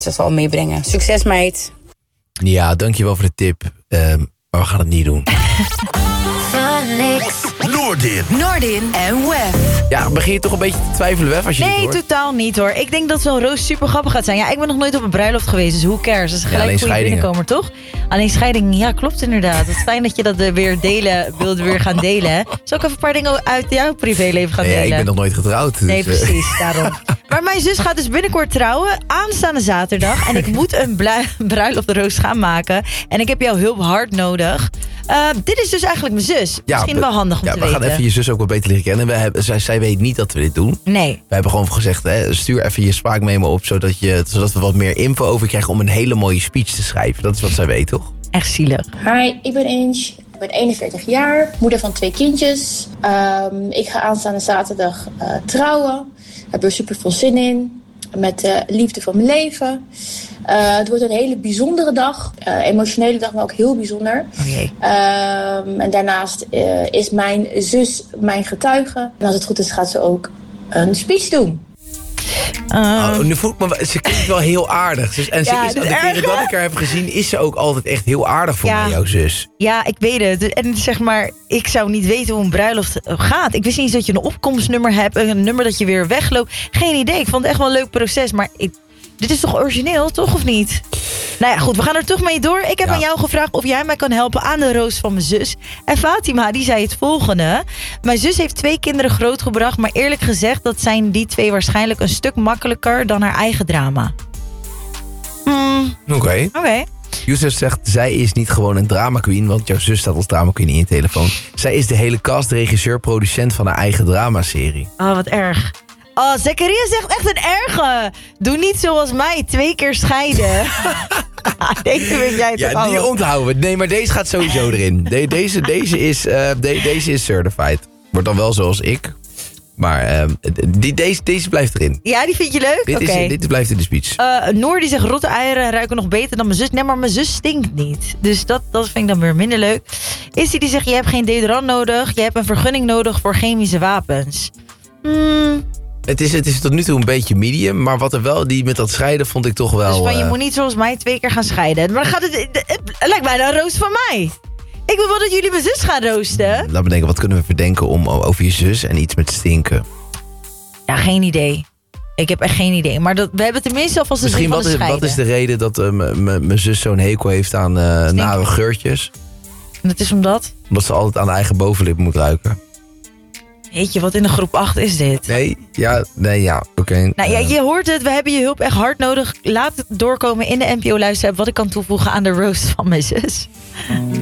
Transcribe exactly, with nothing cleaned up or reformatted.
dat zal meebrengen. Succes, meid. Ja, dankjewel voor de tip. Uh, maar we gaan het niet doen. Noordin. Noordin en Wef. Ja, begin je toch een beetje te twijfelen, Wef, als je Nee, dit hoort? totaal niet hoor. Ik denk dat zo'n roos super grappig gaat zijn. Ja, ik ben nog nooit op een bruiloft geweest, dus who cares? Dat is gelijk alleen een goede scheidingen. binnenkomer, toch? Alleen scheidingen, ja, klopt inderdaad. Het is fijn dat je dat eh, weer delen, wilde weer gaan delen. Hè? Zal ik even een paar dingen uit jouw privéleven gaan Nee, delen? ik ben nog nooit getrouwd. Dus, Nee, uh, precies, daarom. Maar mijn zus gaat dus binnenkort trouwen, aanstaande zaterdag. En ik moet een blu- bruiloftroos gaan maken. En ik heb jouw hulp hard nodig. Uh, dit is dus eigenlijk mijn zus. Ja, Misschien we- wel handig om ja, te we weten. gaan even je zus ook wat beter leren kennen. We hebben, zij, zij weet niet dat we dit doen. Nee. We hebben gewoon gezegd, hè, stuur even je spraakmemo op... Zodat, je, zodat we wat meer info over krijgen om een hele mooie speech te schrijven. Dat is wat zij weet, toch? Echt zielig. Hi, ik ben Inge. Ik ben eenenveertig jaar, moeder van twee kindjes. Um, ik ga aanstaande zaterdag uh, trouwen. Ik heb er super veel zin in. Met de liefde van mijn leven. Uh, het wordt een hele bijzondere dag. Uh, emotionele dag, maar ook heel bijzonder. Oh jee. Um, en daarnaast uh, is mijn zus mijn getuige. En als het goed is, gaat ze ook een speech doen. Uh, Oh, nu voel ik me, ze klinkt wel heel aardig. Dus, en ze Ja, is, dat de is keren erg, dat hè? ik haar heb gezien, is ze ook altijd echt heel aardig voor Ja. mij, jouw zus. Ja, ik weet het. En zeg maar, ik zou niet weten hoe een bruiloft gaat. Ik wist niet eens dat je een opkomstnummer hebt. Een nummer dat je weer wegloopt. Geen idee. Ik vond het echt wel een leuk proces. Maar ik, dit is toch origineel, toch? Of niet? Nou ja, goed. We gaan er toch mee door. Ik heb Ja. aan jou gevraagd of jij mij kan helpen aan de roos van mijn zus. En Fatima, die zei het volgende. Mijn zus heeft twee kinderen grootgebracht. Maar eerlijk gezegd, dat zijn die twee waarschijnlijk een stuk makkelijker dan haar eigen drama. Hmm, Oké. Oké. Okay. Youssef zegt, zij is niet gewoon een drama queen, want jouw zus staat als drama queen in je telefoon. Zij is de hele cast, regisseur, producent van haar eigen dramaserie. Oh, wat erg. Oh, Zakaria zegt echt een erge. Doe niet zoals mij, twee keer scheiden. Deze weet jij toch Ja, die allemaal. onthouden we. Nee, maar deze gaat sowieso erin. De, deze, deze, is, uh, de, deze is certified. Wordt dan wel zoals ik. Maar uh, die, deze, deze blijft erin. Ja, die vind je leuk? Dit, Oké. is, dit blijft in de speech. Uh, Noor die zegt, rotte eieren ruiken nog beter dan mijn zus. Nee, maar mijn zus stinkt niet. Dus dat, dat vind ik dan weer minder leuk. Issy die zegt, je hebt geen deodorant nodig. Je hebt een vergunning nodig voor chemische wapens. Hmm, Het is, het is tot nu toe een beetje medium. Maar wat er wel, die met dat scheiden vond ik toch wel... dus van, je uh, moet niet zoals mij twee keer gaan scheiden. Maar dan gaat het, het, het, het lijkt bijna een roost van mij. Ik wil wel dat jullie mijn zus gaan roosten. Laat me denken, wat kunnen we verdenken om over je zus en iets met stinken? Ja, geen idee. Ik heb echt geen idee. Maar dat, we hebben tenminste alvast een Misschien, van de wat is, scheiden. wat is de reden dat uh, mijn zus zo'n hekel heeft aan uh, nare geurtjes? Dat is omdat... Omdat ze altijd aan de eigen bovenlip moet ruiken. Weet je, wat in de groep acht is dit? Nee, ja, nee, ja, oké. Okay. Nou ja, je hoort het. We hebben je hulp echt hard nodig. Laat het doorkomen in de N P O-luisterapp wat ik kan toevoegen aan de roast van mijn zus.